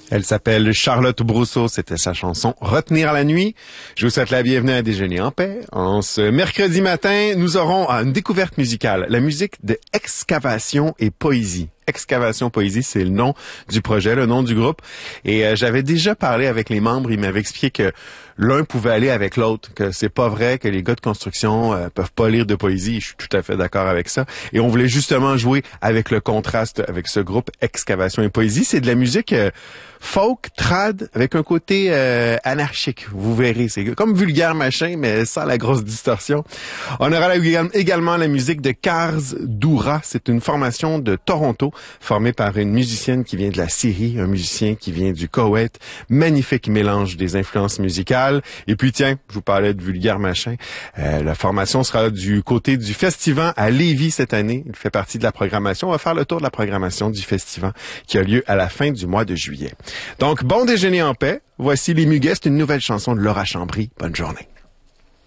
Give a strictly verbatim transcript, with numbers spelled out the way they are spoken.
Elle s'appelle Charlotte Brousseau, c'était sa chanson « Retenir la nuit ». Je vous souhaite la bienvenue à Déjeuner en paix. En ce mercredi matin, nous aurons une découverte musicale, la musique de Excavation et Poésie. Excavation Poésie, c'est le nom du projet, le nom du groupe. Et euh, j'avais déjà parlé avec les membres, ils m'avaient expliqué que l'un pouvait aller avec l'autre, que c'est pas vrai que les gars de construction euh, peuvent pas lire de poésie. Je suis tout à fait d'accord avec ça. Et on voulait justement jouer avec le contraste avec ce groupe Excavation et Poésie. C'est de la musique euh, folk, trad, avec un côté euh, anarchique. Vous verrez, c'est comme Vulgaire Machin, mais sans la grosse distorsion. On aura également la musique de Cars Doura. C'est une formation de Toronto, formée par une musicienne qui vient de la Syrie, un musicien qui vient du Koweït. Magnifique mélange des influences musicales. Et puis tiens, je vous parlais de Vulgaire Machin. Euh, la formation sera du côté du Festival à Lévis cette année. Il fait partie de la programmation. On va faire le tour de la programmation du Festival qui a lieu à la fin du mois de juillet. Donc, bon déjeuner en paix. Voici Les Muguets, c'est une nouvelle chanson de Laura Chambry. Bonne journée.